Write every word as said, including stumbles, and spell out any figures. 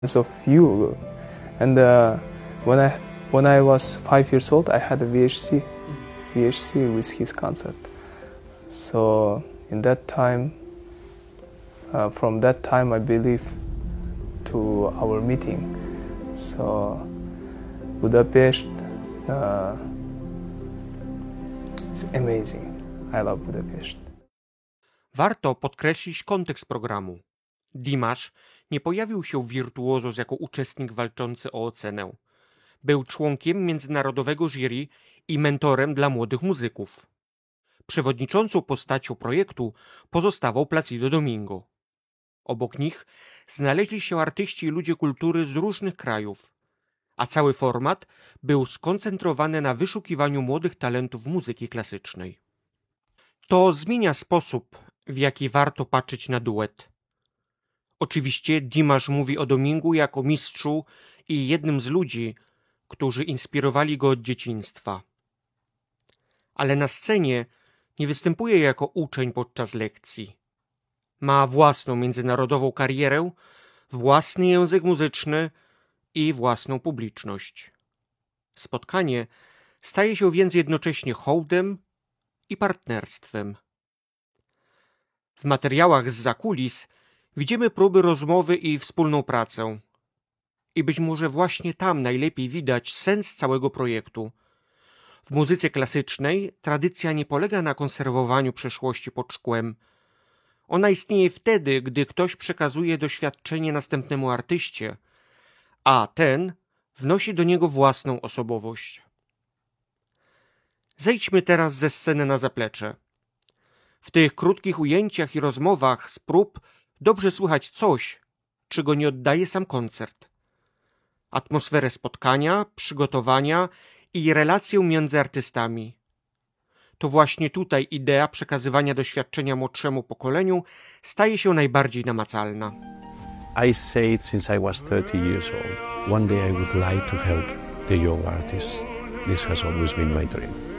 of you. And uh, when I when I was five years old, I had a V H C, V H C with his concert. So in that time, uh, from that time, I believe to our meeting. So Budapest, uh, it's amazing. I love Budapest. Warto podkreślić kontekst programu. Dimash nie pojawił się wirtuozus jako uczestnik walczący o ocenę. Był członkiem międzynarodowego jury i mentorem dla młodych muzyków. Przewodniczącą postacią projektu pozostawał Placido Domingo. Obok nich znaleźli się artyści i ludzie kultury z różnych krajów, a cały format był skoncentrowany na wyszukiwaniu młodych talentów muzyki klasycznej. To zmienia sposób, w jaki warto patrzeć na duet. Oczywiście Dimash mówi o Domingu jako mistrzu i jednym z ludzi, którzy inspirowali go od dzieciństwa. Ale na scenie nie występuje jako uczeń podczas lekcji. Ma własną międzynarodową karierę, własny język muzyczny i własną publiczność. Spotkanie staje się więc jednocześnie hołdem i partnerstwem. W materiałach zza kulis widzimy próby rozmowy i wspólną pracę. I być może właśnie tam najlepiej widać sens całego projektu. W muzyce klasycznej tradycja nie polega na konserwowaniu przeszłości pod szkłem. Ona istnieje wtedy, gdy ktoś przekazuje doświadczenie następnemu artyście, a ten wnosi do niego własną osobowość. Zejdźmy teraz ze sceny na zaplecze. W tych krótkich ujęciach i rozmowach z prób dobrze słychać coś, czego nie oddaje sam koncert. Atmosferę spotkania, przygotowania i relację między artystami. To właśnie tutaj idea przekazywania doświadczenia młodszemu pokoleniu staje się najbardziej namacalna. I say it since I was thirty years old. One day I would like to help the young artists. This has always been my dream.